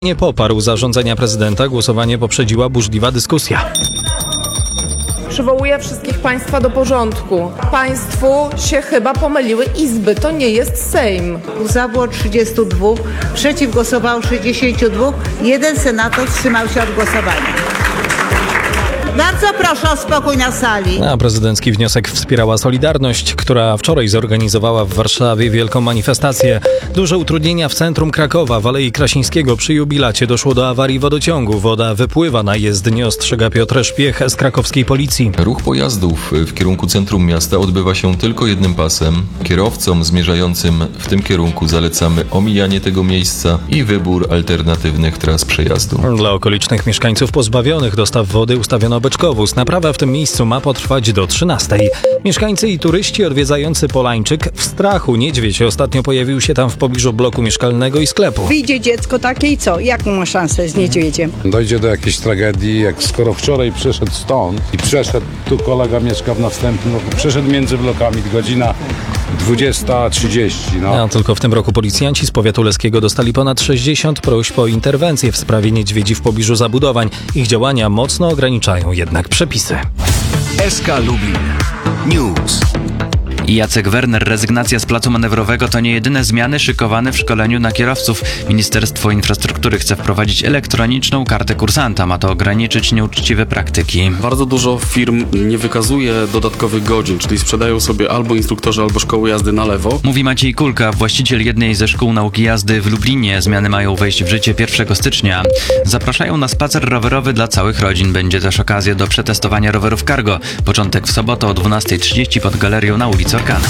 Nie poparł zarządzenia prezydenta, głosowanie poprzedziła burzliwa dyskusja. Przywołuję wszystkich Państwa do porządku. Państwu się chyba pomyliły izby. To nie jest Sejm. Za było 32, przeciw głosowało 62, jeden senator wstrzymał się od głosowania. Bardzo proszę o spokój na sali. A prezydencki wniosek wspierała Solidarność, która wczoraj zorganizowała w Warszawie wielką manifestację. Duże utrudnienia w centrum Krakowa, w Alei Krasińskiego. Przy jubilacie doszło do awarii wodociągu. Woda wypływa na jezdnię, ostrzega Piotr Szpiech z krakowskiej policji. Ruch pojazdów w kierunku centrum miasta odbywa się tylko jednym pasem. Kierowcom zmierzającym w tym kierunku zalecamy omijanie tego miejsca i wybór alternatywnych tras przejazdu. Dla okolicznych mieszkańców pozbawionych dostaw wody ustawiono beczkowóz. Naprawa w tym miejscu ma potrwać do 13. Mieszkańcy i turyści odwiedzający Polańczyk w strachu. Niedźwiedź ostatnio pojawił się tam w pobliżu bloku mieszkalnego i sklepu. Wyjdzie dziecko takie i co? Jaką ma szansę z niedźwiedziem? Dojdzie do jakiejś tragedii, jak skoro wczoraj przeszedł stąd i przeszedł, tu kolega mieszka w następnym roku, przeszedł między blokami, godzina 20:30. A tylko w tym roku policjanci z powiatu leskiego dostali ponad 60 próśb o interwencję w sprawie niedźwiedzi w pobliżu zabudowań. Ich działania mocno ograniczają jednak przepisy. SK Lublin News. Jacek Werner, rezygnacja z placu manewrowego to nie jedyne zmiany szykowane w szkoleniu na kierowców. Ministerstwo Infrastruktury chce wprowadzić elektroniczną kartę kursanta. Ma to ograniczyć nieuczciwe praktyki. Bardzo dużo firm nie wykazuje dodatkowych godzin, czyli sprzedają sobie albo instruktorzy, albo szkoły jazdy na lewo. Mówi Maciej Kulka, właściciel jednej ze szkół nauki jazdy w Lublinie. Zmiany mają wejść w życie 1 stycznia. Zapraszają na spacer rowerowy dla całych rodzin. Będzie też okazja do przetestowania rowerów cargo. Początek w sobotę o 12:30 pod galerią na ulicy Orkana.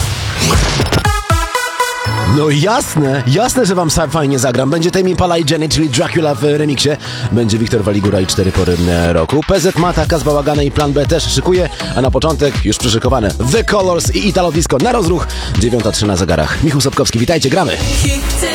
No jasne, że wam fajnie zagram. Będzie Tame Impala i Jenny, czyli Dracula w remiksie. Będzie Wiktor Waligura i 4 pory roku. PZ Mata, Kaz Bałagana i Plan B też szykuje, a na początek już przyszykowane The Colors i Italo Disco na rozruch. 9:03 na zegarach. Michał Sobkowski, witajcie, gramy.